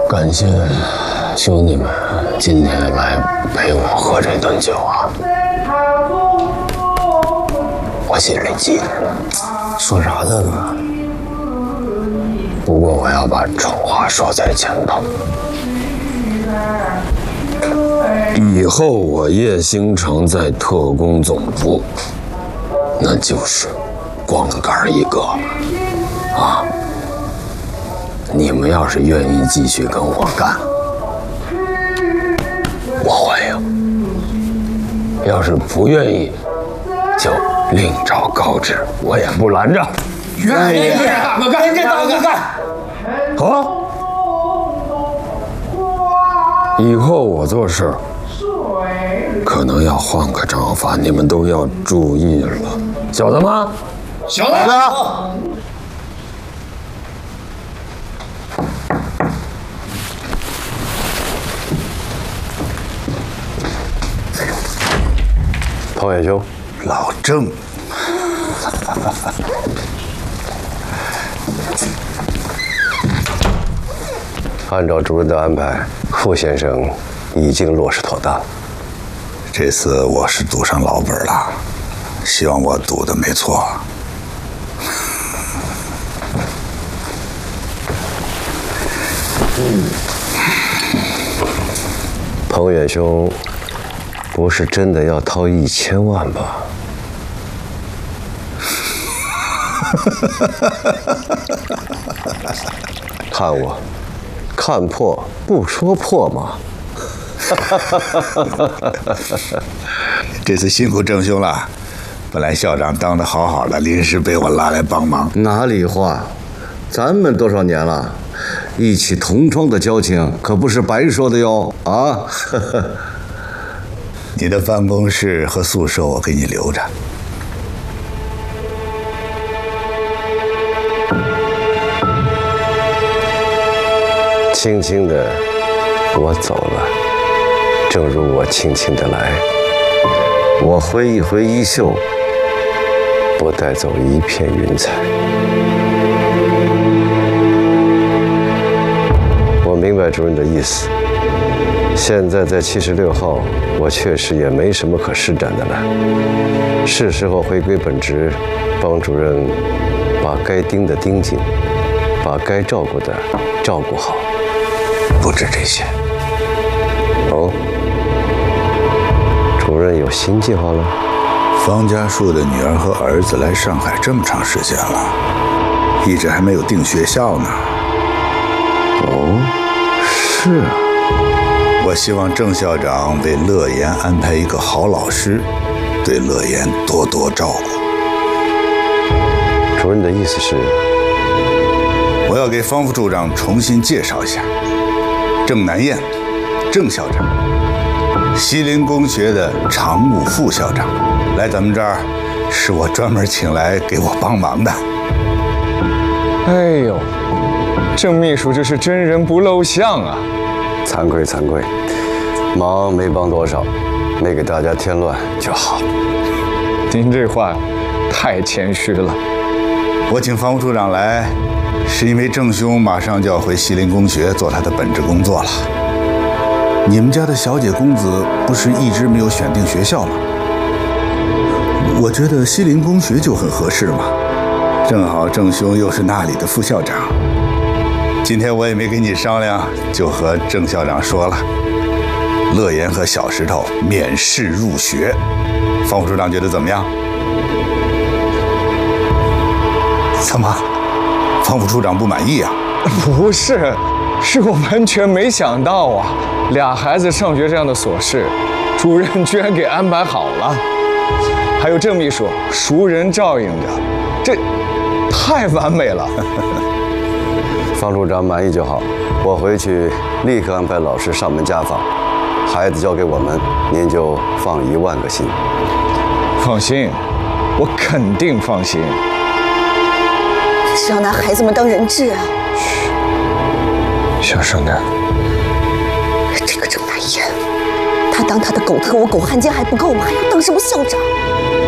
感谢兄弟们今天来陪我喝这顿酒啊，我心里记着呢。说啥呢？不过我要把丑话说在前头。以后我叶星辰在特工总部，那就是光杆一个啊！你们要是愿意继续跟我干，我欢迎；要是不愿意，就另找高志，我也不拦着。 愿意，大哥干，大哥干。 好。以后我做事可能要换个章法，你们都要注意了，晓得吗？ 晓得。 彭远兄， 老郑， 按照主任的安排，傅先生已经落实妥当。 这次我是赌上老本了，希望我赌的没错。 彭远兄，不是真的要掏1000万吧？看我，看破不说破嘛。 这次辛苦郑兄了，本来校长当得好好的，临时被我拉来帮忙。 哪里话，咱们多少年了，一起同窗的交情可不是白说的哟啊！ 你的办公室和宿舍我给你留着。 轻轻的，我走了，正如我轻轻的来。我挥一挥衣袖，不带走一片云彩。我明白主任的意思。现在在76号，我确实也没什么可施展的了，是时候回归本职，帮主任把该盯的盯紧，把该照顾的照顾好。 不止这些。 哦，主任有新计划了？ 方家树的女儿和儿子来上海这么长时间了，一直还没有定学校呢。 哦，是啊。 我希望郑校长为乐言安排一个好老师，对乐言多多照顾。 主任的意思是？ 我要给方副处长重新介绍一下。郑南燕，郑校长，西林工学的常务副校长，来咱们这儿是我专门请来给我帮忙的。 哎呦，郑秘书这是真人不露相啊！ 惭愧惭愧，忙没帮多少，没给大家添乱就好。 您这话太谦虚了。 我请方副处长来，是因为郑兄马上就要回西林工学做他的本职工作了。你们家的小姐公子不是一直没有选定学校吗？我觉得西林工学就很合适嘛，正好郑兄又是那里的副校长。今天我也没跟你商量，就和郑校长说了，乐言和小石头免试入学。方副处长觉得怎么样？怎么？方副处长不满意啊？ 不是，是我完全没想到啊！俩孩子上学这样的琐事，主任居然给安排好了。还有郑秘书熟人照应着，这太完美了。 方处长满意就好，我回去立刻安排老师上门家访，孩子交给我们，您就放10000个心。 放心，我肯定放心。 是要拿孩子们当人质啊！ 小声点。 这个郑南燕，他当他的狗特务、狗汉奸还不够吗？还要当什么校长？